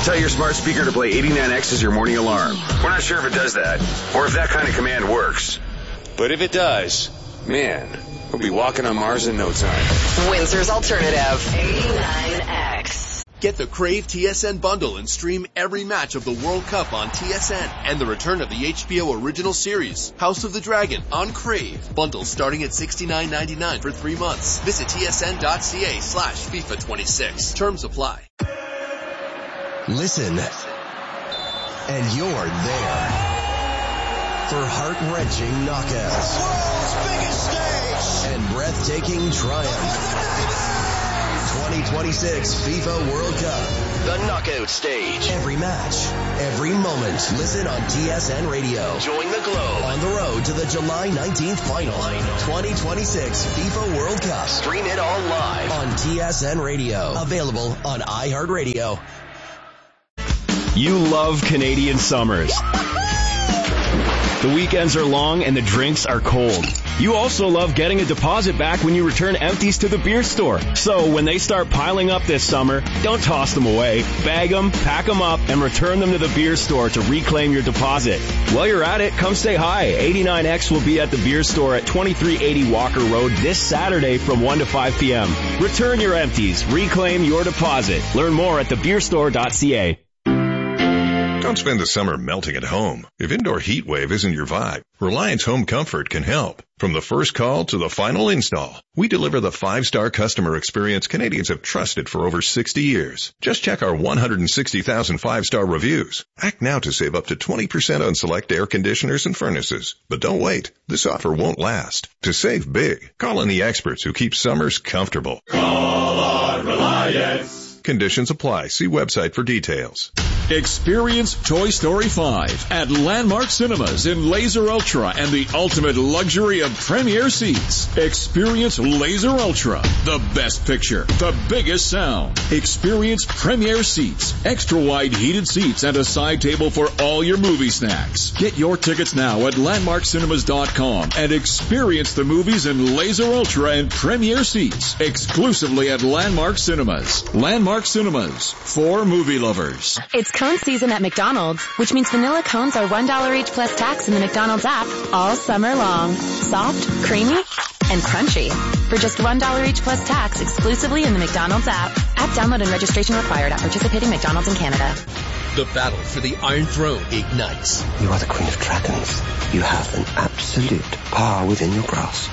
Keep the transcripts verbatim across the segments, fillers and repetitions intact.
Tell your smart speaker to play eighty-nine X as your morning alarm. We're not sure if it does that, or if that kind of command works. But if it does, man, we'll be walking on Mars in no time. Windsor's Alternative, eighty-nine X. Get the Crave T S N bundle and stream every match of the World Cup on T S N and the return of the H B O original series, House of the Dragon, on Crave. Bundle starting at sixty-nine ninety-nine for three months. Visit tsn.ca slash FIFA twenty-six. Terms apply. Listen, and you're there for heart-wrenching knockouts. World's biggest stage. And breathtaking triumph. twenty twenty-six FIFA World Cup. The knockout stage. Every match, every moment. Listen on T S N Radio. Join the Globe on the road to the July nineteenth final. twenty twenty-six FIFA World Cup. Stream it all live on T S N Radio. Available on iHeartRadio. You love Canadian summers. The weekends are long and the drinks are cold. You also love getting a deposit back when you return empties to the beer store. So when they start piling up this summer, don't toss them away. Bag them, pack them up, and return them to the beer store to reclaim your deposit. While you're at it, come say hi. eighty-nine X will be at the beer store at twenty-three eighty Walker Road this Saturday from one to five p.m. Return your empties. Reclaim your deposit. Learn more at the beer store dot c a. Don't spend the summer melting at home. If indoor heat wave isn't your vibe, Reliance Home Comfort can help. From the first call to the final install, we deliver the five-star customer experience Canadians have trusted for over sixty years. Just check our one hundred sixty thousand five-star reviews. Act now to save up to twenty percent on select air conditioners and furnaces. But don't wait. This offer won't last. To save big, call on the experts who keep summers comfortable. Call on Reliance. Conditions apply. See website for details. Experience Toy Story five at Landmark Cinemas in Laser Ultra and the ultimate luxury of premier seats. Experience Laser Ultra, the best picture, the biggest sound. Experience premier seats, extra wide heated seats, and a side table for all your movie snacks. Get your tickets now at landmark cinemas dot com and experience the movies in Laser Ultra and premier seats exclusively at Landmark Cinemas. Landmark Cinemas, for movie lovers. It's cone season at McDonald's, which means vanilla cones are one dollar each plus tax in the McDonald's app all summer long. Soft, creamy, and crunchy. For just one dollar each plus tax exclusively in the McDonald's app. App download and registration required at participating McDonald's in Canada. The battle for the Iron Throne ignites. You are the Queen of Dragons. You have an absolute power within your grasp.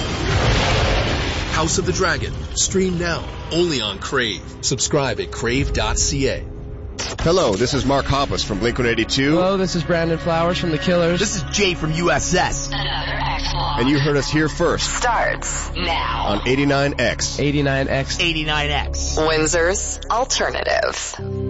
House of the Dragon. Stream now. Only on Crave. Subscribe at crave dot c a. Hello, this is Mark Hoppus from Blink one eighty-two. Hello, this is Brandon Flowers from The Killers. This is Jay from U S S. Another X-Log. And you heard us here first. Starts now. On eighty-nine X. eighty-nine X. eighty-nine X. Windsor's Alternative.